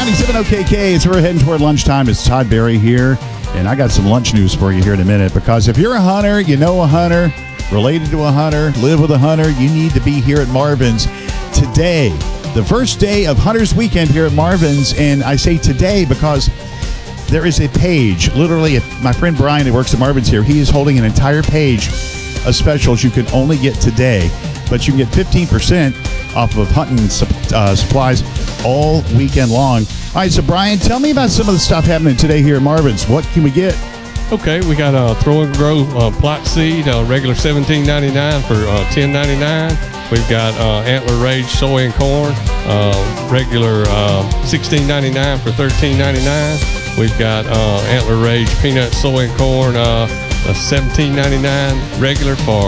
97 OKK, as we're heading toward lunchtime, it's Todd Berry here, and I got some lunch news for you here in a minute, because if you're a hunter, you know a hunter, related to a hunter, live with a hunter, you need to be here at Marvin's today. The first day of Hunter's Weekend here at Marvin's, and I say today because there is a page, literally, my friend Brian who works at Marvin's here, he is holding an entire page of specials you can only get today, but you can get 15% off of hunting supplies all weekend long. All right, so Brian, tell me about some of the stuff happening today here at Marvin's. What can we get? Okay, we got a Throw and Grow plot seed, regular $17.99 for $10.99. We've got Antler Rage soy and corn, regular $16.99 for $13.99. We've got Antler Rage peanut, soy and corn, $17.99 regular for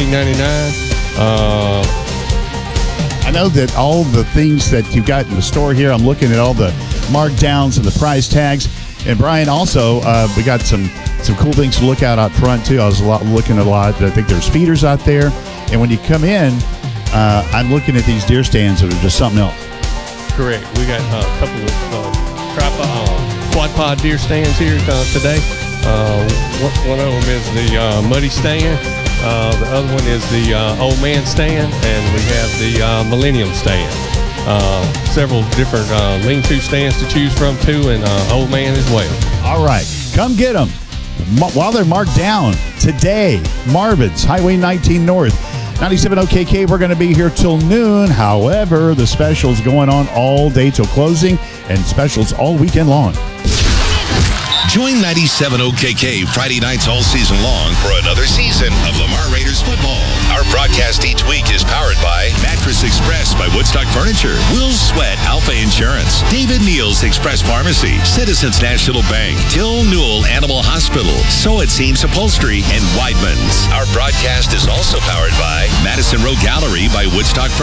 $14.99. I know that all the things that you got in the store here, I'm looking at all the markdowns and the price tags. And Brian, also, we got some cool things to look at out front, too. I was looking at a lot. I think there's feeders out there. And when you come in, I'm looking at these deer stands that are just something else. Correct. We got a couple of quad pod deer stands here today. One of them is the Muddy stand. The other one is the Old Man stand, and we have the Millennium stand. Several different lean-to stands to choose from, too, and Old Man as well. All right. Come get them while they're marked down today. Marvin's, Highway 19 North. 97 OKK, we're going to be here till noon. However, the special's going on all day till closing, and specials all weekend long. Join 97 OKK Friday nights all season long for another season of Lamar Raiders football. Our broadcast each week is powered by Mattress Express by Woodstock Furniture, Will Sweat Alpha Insurance, David Neal's Express Pharmacy, Citizens National Bank, Till Newell Animal Hospital, So It Seems Upholstery, and Weidman's. Our broadcast is also powered by Madison Row Gallery by Woodstock Furniture.